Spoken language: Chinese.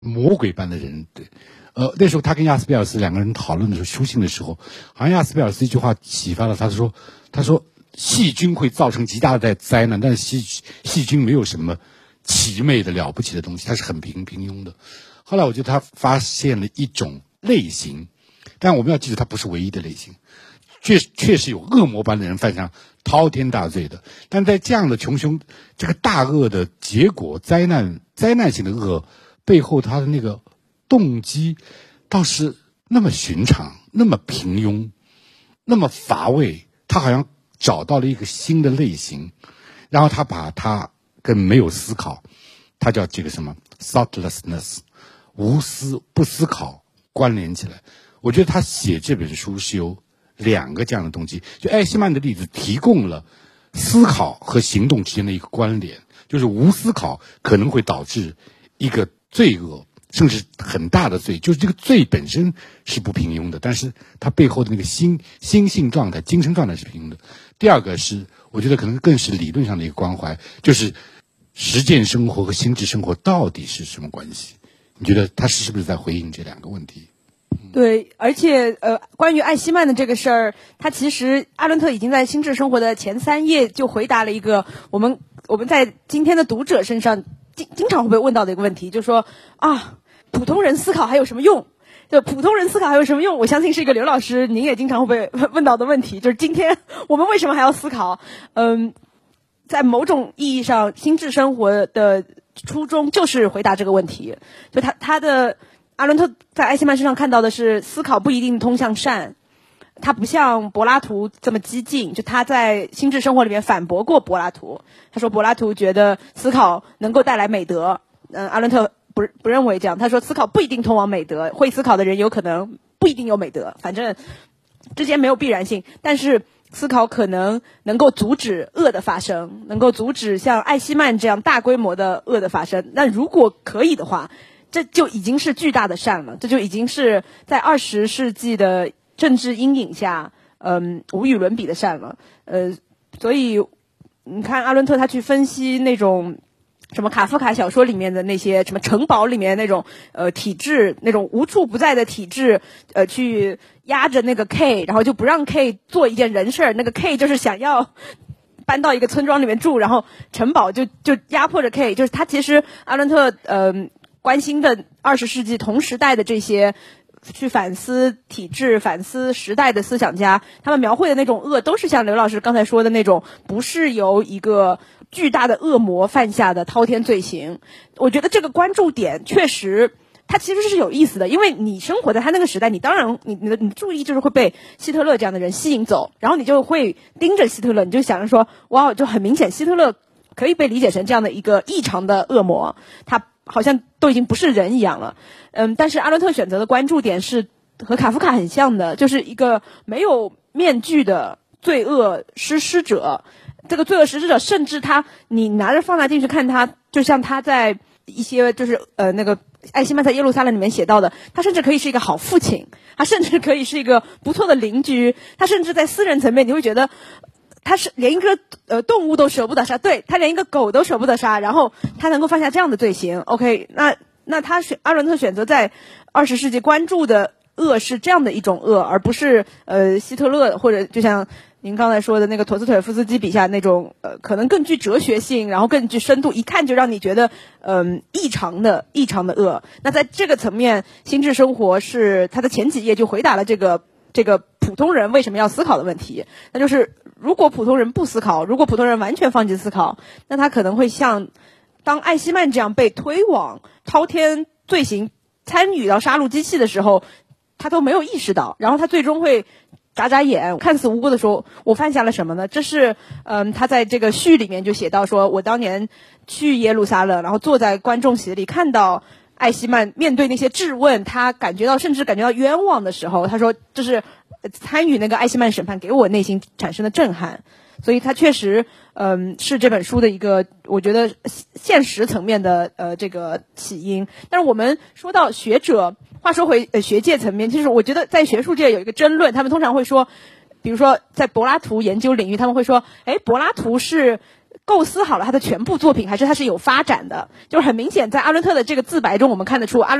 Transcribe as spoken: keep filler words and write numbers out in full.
魔鬼般的人。对，呃，那时候他跟亚斯贝尔斯两个人讨论的时候，书信的时候，好像亚斯贝尔斯一句话启发了他，说，他说细菌会造成极大的灾难，但是细细菌没有什么奇美的了不起的东西，它是很平平庸的。后来我觉得他发现了一种类型，但我们要记住，它不是唯一的类型。确确实有恶魔般的人犯上滔天大罪的，但在这样的穷凶这个大恶的结果，灾难灾难性的恶背后，他的那个动机倒是那么寻常，那么平庸，那么乏味。他好像找到了一个新的类型，然后他把它跟没有思考，他叫这个什么 thoughtlessness， 无思不思考关联起来。我觉得他写这本书是有两个这样的动机，就艾希曼的例子提供了思考和行动之间的一个关联，就是无思考可能会导致一个罪恶，甚至很大的罪，就是这个罪本身是不平庸的，但是它背后的那个心心性状态、精神状态是平庸的。第二个是，我觉得可能更是理论上的一个关怀，就是实践生活和心智生活到底是什么关系？你觉得他是不是在回应这两个问题？ 对，而且呃，关于艾希曼的这个事儿，他其实阿伦特已经在《心智生活》的前三页就回答了一个我们我们在今天的读者身上经经常会被问到的一个问题，就是说啊，普通人思考还有什么用？就普通人思考还有什么用？我相信是一个刘老师您也经常会被问到的问题，就是今天我们为什么还要思考？嗯，在某种意义上，《心智生活》的初衷就是回答这个问题，就他他的。阿伦特在艾希曼身上看到的是思考不一定通向善，他不像柏拉图这么激进，就他在《心智生活》里面反驳过柏拉图，他说柏拉图觉得思考能够带来美德，嗯，阿伦特不不认为这样，他说思考不一定通往美德，会思考的人有可能不一定有美德，反正之间没有必然性，但是思考可能能够阻止恶的发生，能够阻止像艾希曼这样大规模的恶的发生，那如果可以的话，这就已经是巨大的善了，这就已经是在二十世纪的政治阴影下，嗯，无与伦比的善了。呃，所以你看阿伦特他去分析那种什么卡夫卡小说里面的那些什么城堡里面那种呃体制，那种无处不在的体制，呃，去压着那个 K， 然后就不让 K 做一件人事儿，那个 K 就是想要搬到一个村庄里面住，然后城堡就就压迫着 K， 就是他其实阿伦特呃。关心的二十世纪同时代的这些去反思体制、反思时代的思想家，他们描绘的那种恶，都是像刘老师刚才说的那种，不是由一个巨大的恶魔犯下的滔天罪行。我觉得这个关注点确实，它其实是有意思的，因为你生活在他那个时代，你当然你你的你注意就是会被希特勒这样的人吸引走，然后你就会盯着希特勒，你就想着说，哇，就很明显，希特勒可以被理解成这样的一个异常的恶魔，他好像都已经不是人一样了。嗯，但是阿伦特选择的关注点是和卡夫卡很像的，就是一个没有面具的罪恶实施者。这个罪恶实施者，甚至他你拿着放大镜去看他，就像他在一些就是呃那个艾希曼在耶路撒冷里面写到的，他甚至可以是一个好父亲，他甚至可以是一个不错的邻居，他甚至在私人层面你会觉得他是连一个呃动物都舍不得杀，对，他连一个狗都舍不得杀，然后他能够犯下这样的罪行。 OK， 那那他选阿伦特选择在二十世纪关注的恶是这样的一种恶，而不是呃希特勒或者就像您刚才说的那个陀思妥耶夫斯基笔下那种呃可能更具哲学性，然后更具深度，一看就让你觉得嗯、呃、异常的异常的恶。那在这个层面，心智生活是他的前几页就回答了这个这个普通人为什么要思考的问题，那就是如果普通人不思考，如果普通人完全放弃思考，那他可能会像当艾希曼这样被推往滔天罪行，参与到杀戮机器的时候，他都没有意识到，然后他最终会眨眨眼，看似无辜的说，我犯下了什么呢？这是嗯，他在这个序里面就写到说，我当年去耶路撒冷，然后坐在观众席里看到艾希曼面对那些质问，他感觉到甚至感觉到冤枉的时候，他说这是参与那个艾希曼审判给我内心产生的震撼。所以他确实嗯是这本书的一个我觉得现实层面的呃这个起因。但是我们说到学者，话说回呃学界层面，其实我觉得在学术界有一个争论，他们通常会说，比如说在柏拉图研究领域，他们会说，诶，柏拉图是构思好了他的全部作品，还是他是有发展的？就是很明显，在阿伦特的这个自白中，我们看得出阿伦